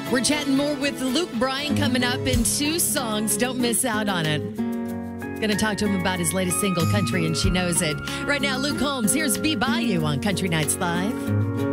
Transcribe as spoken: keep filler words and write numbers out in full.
We're chatting more with Luke Bryan coming up in two songs. Don't miss out on it. Going to talk to him about his latest single, Country and She Knows It. Right now, Luke Holmes. Here's Be By You on Country Nights Live.